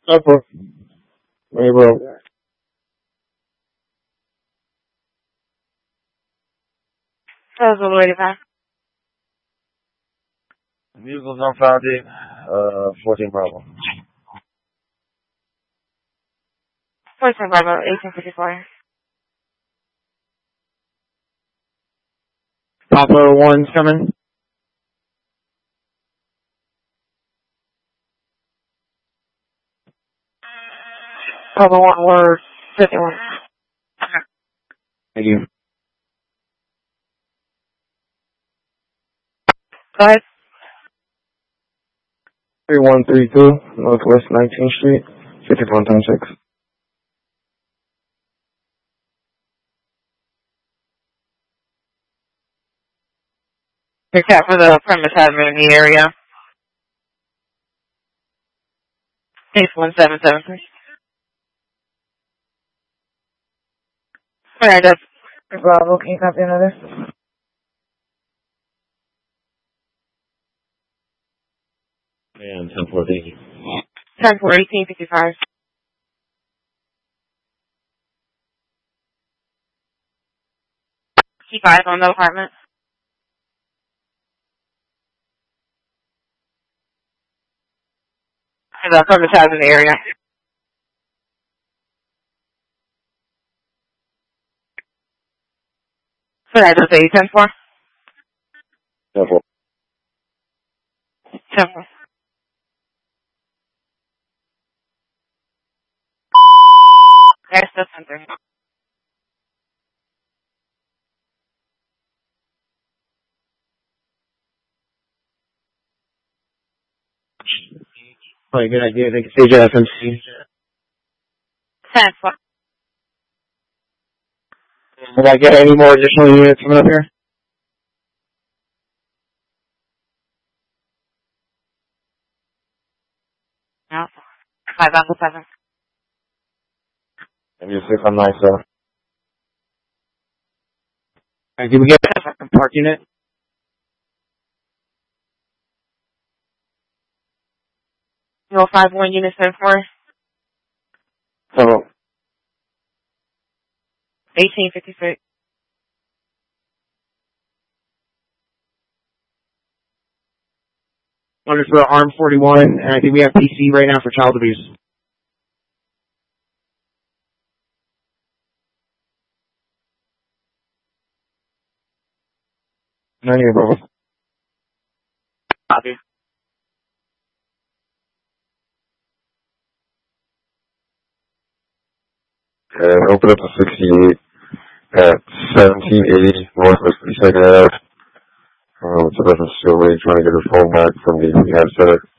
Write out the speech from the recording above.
Upper. Hey, bro. That was all the way to pass. Vehicles on founding, 14 Bravo. 14 Bravo, 1854. Papa 1's coming. Papa 1, we're 51. Thank you. Go ahead. 3132, Northwest 19th Street, 5126. Your cat for the premise admin in the area. Case 1773. Alright, that's Bravo. Can you copy another? And 1014. 10 for 1855. C5 on the apartment. For the premise admin in the area. Alright, that's 10-4. 10-4. 10-4. That's the center. Probably a good idea. They can stage at FMC. 10-4. Did I get any more additional units coming up here? No. 5 Alpha 7. And you're 6 on 9, so. Alright, did we get a park unit? You'll 5-1 unit 10-4. Hello. 1856. Under for Arm 41, and I think we have PC right now for child abuse. None here, bro. Copy. And open up to 68 at 1780 Northwest 32nd Ave. It's a reference to a lady trying to get her phone back from the rehab center.